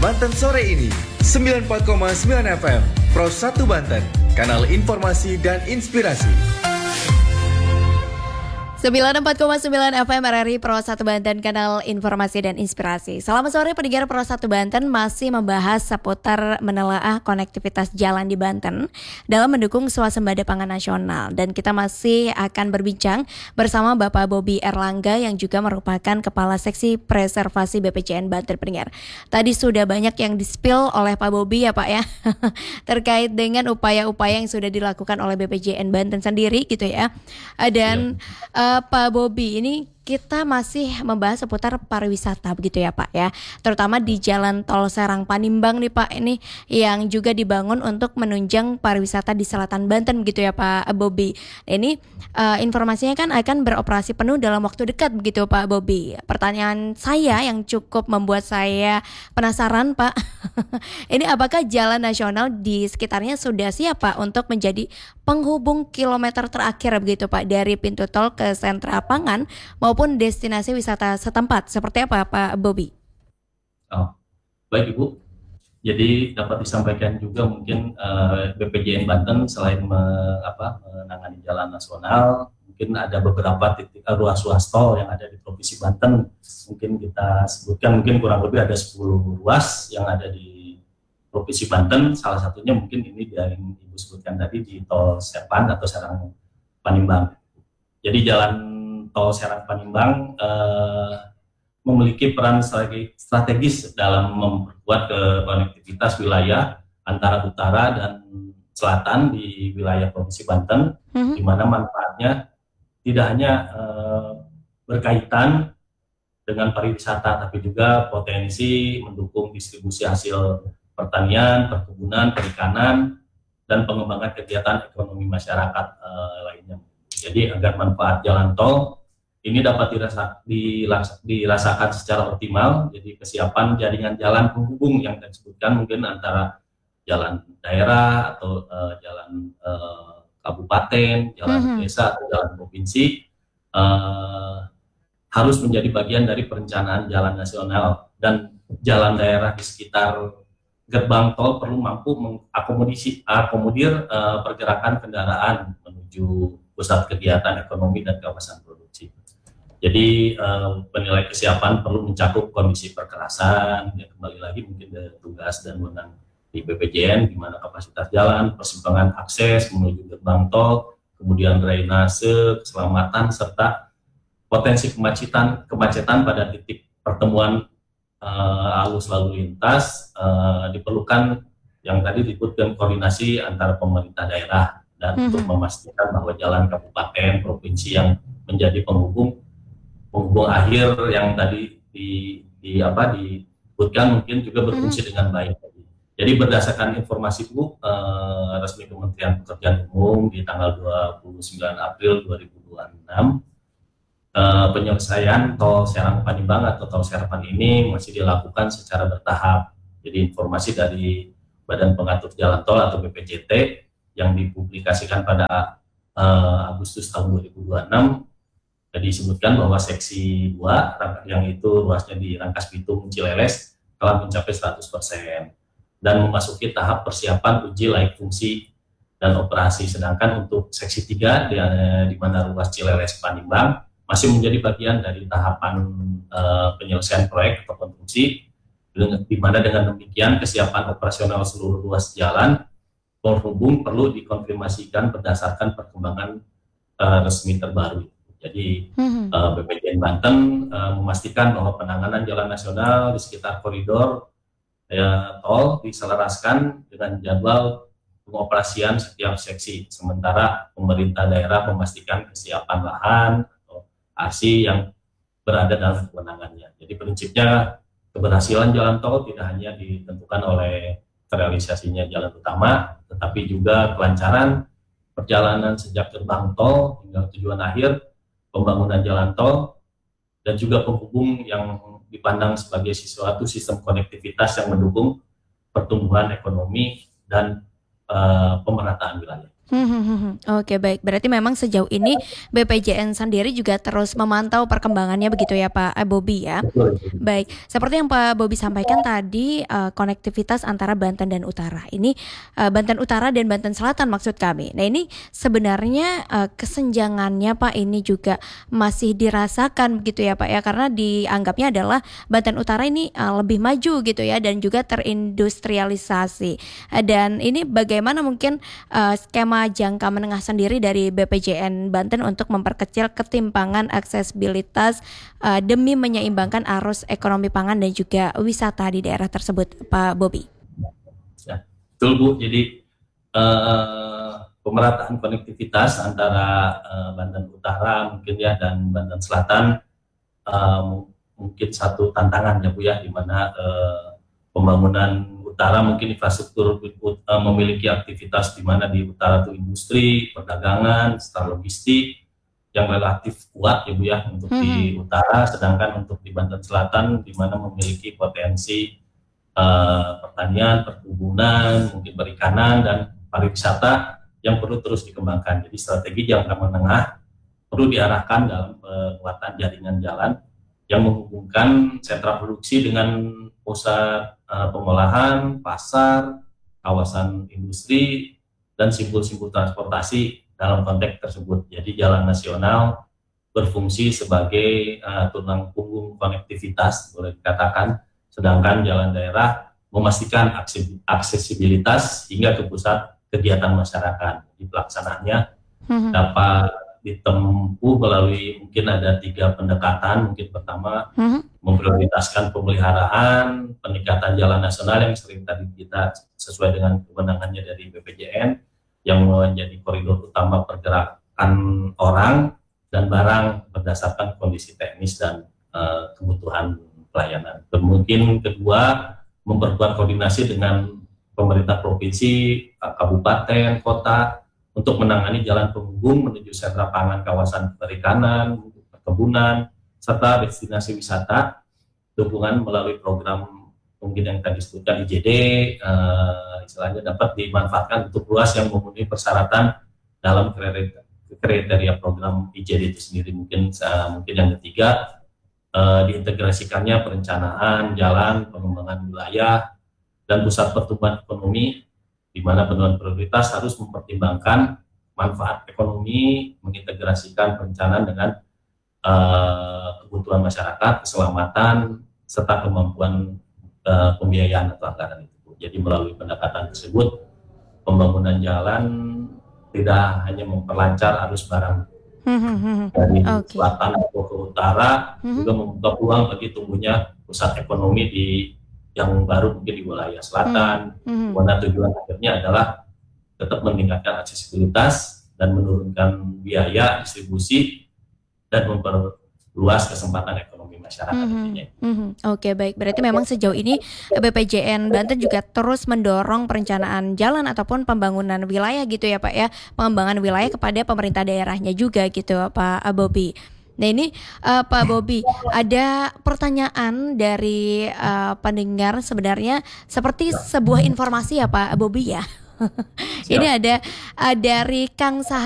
Banten sore ini 94,9 FM Pro 1 Banten, kanal informasi dan inspirasi. 94,9 FM RRI Pro 1 Banten, kanal informasi dan inspirasi. Selamat sore pendengar Pro 1 Banten, masih membahas seputar menelaah konektivitas jalan di Banten dalam mendukung swasembada pangan nasional. Dan kita masih akan berbincang bersama Bapak Bobi Erlangga yang juga merupakan Kepala Seksi Preservasi BPJN Banten pendengar. Tadi sudah banyak yang di-spill oleh Pak Bobi ya Pak ya, terkait dengan upaya-upaya yang sudah dilakukan oleh BPJN Banten sendiri gitu ya. Dan Pak Bobi, ini kita masih membahas seputar pariwisata begitu ya Pak ya, terutama di Jalan Tol Serang Panimbang nih Pak, ini yang juga dibangun untuk menunjang pariwisata di selatan Banten begitu ya Pak Bobi. Ini informasinya kan akan beroperasi penuh dalam waktu dekat begitu Pak Bobi. Pertanyaan saya yang cukup membuat saya penasaran Pak, ini apakah jalan nasional di sekitarnya sudah siap Pak untuk menjadi penghubung kilometer terakhir begitu Pak, dari pintu tol ke sentra pangan maupun destinasi wisata setempat, seperti apa Pak Bobi? Oh, baik Ibu. Jadi dapat disampaikan juga mungkin BPJN Banten selain menangani jalan nasional, mungkin ada beberapa titik ruas tol yang ada di Provinsi Banten. Mungkin kita sebutkan mungkin kurang lebih ada 10 ruas yang ada di Provinsi Banten. Salah satunya mungkin ini yang Ibu sebutkan tadi di Tol Serpan atau Serang Panimbang. Jadi jalan Tol Serang Panimbang memiliki peran strategis dalam memperkuat konektivitas wilayah antara utara dan selatan di wilayah Provinsi Banten, di mana manfaatnya tidak hanya berkaitan dengan pariwisata, tapi juga potensi mendukung distribusi hasil pertanian, perkebunan, perikanan, dan pengembangan kegiatan ekonomi masyarakat lainnya. Jadi agar manfaat jalan tol ini dapat dirasakan secara optimal, jadi kesiapan jaringan jalan penghubung yang disebutkan mungkin antara jalan daerah atau jalan kabupaten, jalan desa atau jalan provinsi harus menjadi bagian dari perencanaan jalan nasional, dan jalan daerah di sekitar gerbang tol perlu mampu mengakomodir pergerakan kendaraan menuju pusat kegiatan ekonomi dan kawasan produksi. Jadi penilai kesiapan perlu mencakup kondisi perkerasan, ya kembali lagi mungkin dari tugas dan wewenang di BPJN, di mana kapasitas jalan, persimpangan akses menuju gerbang tol, kemudian drainase, keselamatan, serta potensi kemacetan pada titik pertemuan arus lalu lintas diperlukan yang tadi disebutkan koordinasi antara pemerintah daerah dan untuk memastikan bahwa jalan kabupaten, provinsi yang menjadi penghubung akhir yang tadi disebutkan mungkin juga berfungsi dengan baik. Jadi berdasarkan informasi Bu resmi Kementerian Pekerjaan Umum di tanggal 29 April 2026, penyelesaian tol Serang Panimbang atau tol Serpan ini masih dilakukan secara bertahap. Jadi informasi dari Badan Pengatur Jalan Tol atau BPJT yang dipublikasikan pada Agustus tahun 2026, jadi disebutkan bahwa seksi 2 yang itu ruasnya di Rangkas Bitung Cileles telah mencapai 100% dan memasuki tahap persiapan uji layak fungsi dan operasi. Sedangkan untuk seksi 3 di mana ruas Cileles Panimbang masih menjadi bagian dari tahapan penyelesaian proyek atau konstruksi, di mana dengan demikian kesiapan operasional seluruh ruas jalan penghubung perlu dikonfirmasikan berdasarkan perkembangan resmi terbaru. Jadi BPJN Banten memastikan bahwa penanganan jalan nasional di sekitar koridor tol diselaraskan dengan jadwal pengoperasian setiap seksi. Sementara pemerintah daerah memastikan kesiapan lahan atau ASI yang berada dalam kewenangannya. Jadi prinsipnya keberhasilan jalan tol tidak hanya ditentukan oleh terrealisasinya jalan utama, tetapi juga kelancaran perjalanan sejak gerbang tol hingga tujuan akhir, pembangunan jalan tol, dan juga penghubung yang dipandang sebagai suatu sistem konektivitas yang mendukung pertumbuhan ekonomi dan pemerataan wilayah. Oke, baik. Berarti memang sejauh ini BPJN sendiri juga terus memantau perkembangannya begitu ya Pak Bobi ya. Betul. Baik, seperti yang Pak Bobi sampaikan tadi, konektivitas antara Banten dan Utara. Ini Banten Utara dan Banten Selatan maksud kami. Nah ini sebenarnya kesenjangannya Pak ini juga masih dirasakan begitu ya Pak ya, karena dianggapnya adalah Banten Utara ini lebih maju gitu ya dan juga terindustrialisasi. Dan ini bagaimana mungkin skema jangka menengah sendiri dari BPJN Banten untuk memperkecil ketimpangan aksesibilitas demi menyeimbangkan arus ekonomi pangan dan juga wisata di daerah tersebut, Pak Bobi. Ya, betul Bu. Jadi pemerataan konektivitas antara Banten Utara mungkin ya dan Banten Selatan mungkin satu tantangan ya Bu ya, di mana pembangunan utara mungkin infrastruktur memiliki aktivitas di mana di utara itu industri, perdagangan, serta logistik yang relatif kuat ya Bu ya untuk di utara, sedangkan untuk di Banten Selatan di mana memiliki potensi pertanian, perkebunan, mungkin perikanan dan pariwisata yang perlu terus dikembangkan. Jadi strategi jangka menengah perlu diarahkan dalam penguatan jaringan jalan yang menghubungkan sentra produksi dengan pusat pengolahan, pasar, kawasan industri, dan simpul-simpul transportasi dalam konteks tersebut. Jadi jalan nasional berfungsi sebagai tulang punggung konektivitas, boleh dikatakan, sedangkan jalan daerah memastikan aksesibilitas hingga ke pusat kegiatan masyarakat. Jadi pelaksanaannya dapat ditempuh melalui mungkin ada 3 pendekatan. Mungkin pertama memprioritaskan pemeliharaan, peningkatan jalan nasional yang sering tadi kita sesuai dengan kewenangannya dari BPJN yang menjadi koridor utama pergerakan orang dan barang berdasarkan kondisi teknis dan kebutuhan pelayanan. Mungkin kedua, memperkuat koordinasi dengan pemerintah provinsi, kabupaten, kota untuk menangani jalan penghubung menuju sentra pangan kawasan perikanan, perkebunan, serta destinasi wisata, dukungan melalui program mungkin yang tadi disebutkan IJD, istilahnya dapat dimanfaatkan untuk ruas yang memenuhi persyaratan dalam kriteria program IJD itu sendiri. Mungkin yang ketiga, diintegrasikannya perencanaan jalan, pengembangan wilayah, dan pusat pertumbuhan ekonomi, di mana penurunan prioritas harus mempertimbangkan manfaat ekonomi, mengintegrasikan perencanaan dengan kebutuhan masyarakat, keselamatan, serta kemampuan pembiayaan atau anggaran itu. Jadi melalui pendekatan tersebut, pembangunan jalan tidak hanya memperlancar arus barang dari selatan atau ke utara, juga membuka peluang bagi tumbuhnya pusat ekonomi yang baru mungkin di wilayah selatan. Karena tujuan akhirnya adalah tetap meningkatkan aksesibilitas dan menurunkan biaya distribusi dan memperluas kesempatan ekonomi masyarakat. Oke, baik. Berarti memang sejauh ini BPJN Banten juga terus mendorong perencanaan jalan ataupun pembangunan wilayah gitu ya Pak ya, pengembangan wilayah kepada pemerintah daerahnya juga gitu Pak Bobi. Nah ini Pak Bobi, ada pertanyaan dari pendengar sebenarnya seperti sebuah informasi ya Pak Bobi ya. Ini ada dari Kang Sah